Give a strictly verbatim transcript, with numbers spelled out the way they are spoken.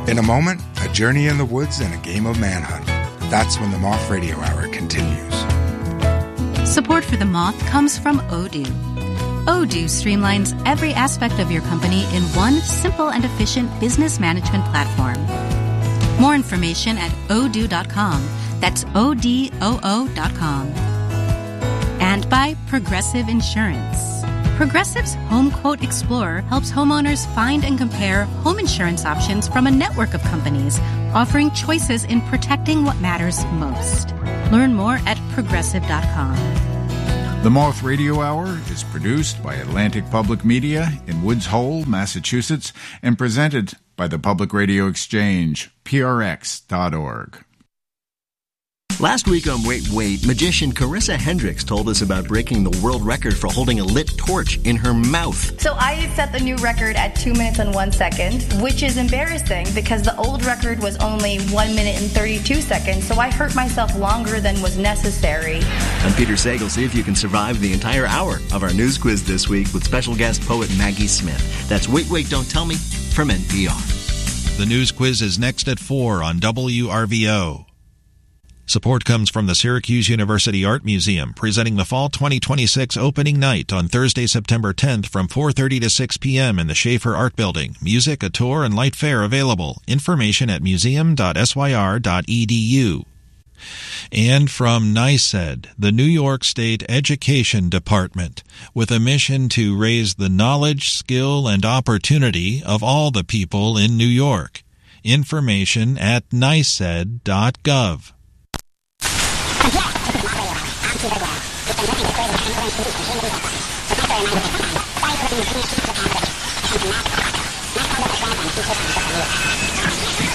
In a moment, a journey in the woods and a game of manhunt. That's when the Moth Radio Hour continues. Support for The Moth comes from Odoo. Odoo streamlines every aspect of your company in one simple and efficient business management platform. More information at odoo dot com. That's O D O O dot com. And by Progressive Insurance. Progressive's Home Quote Explorer helps homeowners find and compare home insurance options from a network of companies, offering choices in protecting what matters most. Learn more at progressive dot com. The Moth Radio Hour is produced by Atlantic Public Media in Woods Hole, Massachusetts, and presented by the Public Radio Exchange, P R X dot org. Last week on Wait, Wait, magician Carissa Hendricks told us about breaking the world record for holding a lit torch in her mouth. So I set the new record at two minutes and one second, which is embarrassing because the old record was only one minute and thirty-two seconds, so I hurt myself longer than was necessary. I'm Peter Sagal. See if you can survive the entire hour of our news quiz this week with special guest poet Maggie Smith. That's Wait, Wait, Don't Tell Me from N P R. The news quiz is next at four on W R V O. Support comes from the Syracuse University Art Museum, presenting the Fall twenty twenty-six opening night on Thursday, September tenth from four thirty to six p.m. in the Schaefer Art Building. Music, a tour, and light fare available. Information at museum dot s y r dot e d u. And from NYSED, the New York State Education Department, with a mission to raise the knowledge, skill, and opportunity of all the people in New York. Information at nysed dot gov.